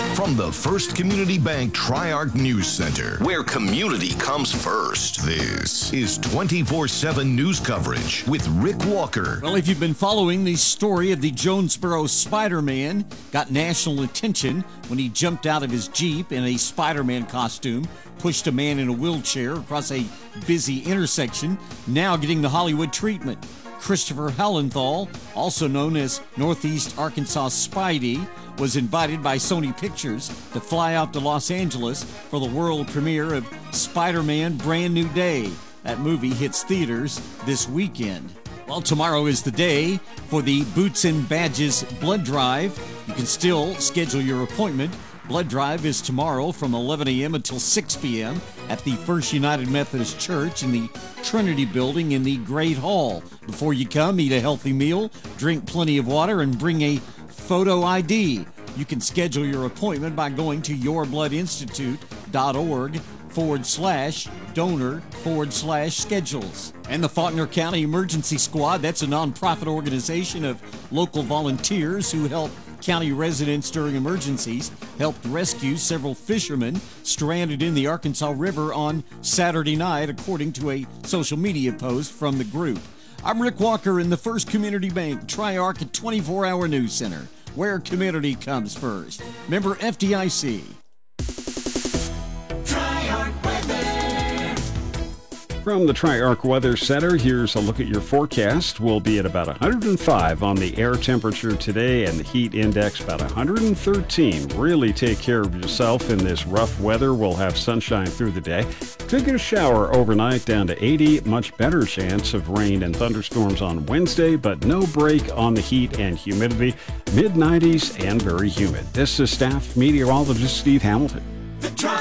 From the First Community Bank Tri-Arc News Center, where community comes first, this is 24/7 news coverage with Rick Walker. Well, if you've been following the story of the Jonesboro Spider-Man, got national attention when he jumped out of his Jeep in a Spider-Man costume, pushed a man in a wheelchair across a busy intersection, now getting the Hollywood treatment. Christopher Hallenthal, also known as Northeast Arkansas Spidey, was invited by Sony Pictures to fly out to Los Angeles for the world premiere of Spider-Man Brand New Day. That movie hits theaters this weekend. Well, tomorrow is the day for the Boots and Badges Blood Drive. You can still schedule your appointment. Blood Drive is tomorrow from 11 a.m. until 6 p.m. at the First United Methodist Church in the Trinity Building in the Great Hall. Before you come, eat a healthy meal, drink plenty of water, and bring a photo ID. You can schedule your appointment by going to yourbloodinstitute.org/donor/schedules. And the Faulkner County Emergency Squad, that's a nonprofit organization of local volunteers who help county residents during emergencies, helped rescue several fishermen stranded in the Arkansas River on Saturday night, according to a social media post from the group. I'm Rick Walker in the First Community Bank Tri-Arc 24-hour News Center, where community comes first. Member FDIC. From the Tri-Arc Weather Center, here's a look at your forecast. We'll be at about 105 on the air temperature today and the heat index about 113. Really take care of yourself in this rough weather. We'll have sunshine through the day. Could get a shower overnight down to 80. Much better chance of rain and thunderstorms on Wednesday, but no break on the heat and humidity. Mid-90s and very humid. This is staff meteorologist Steve Hamilton.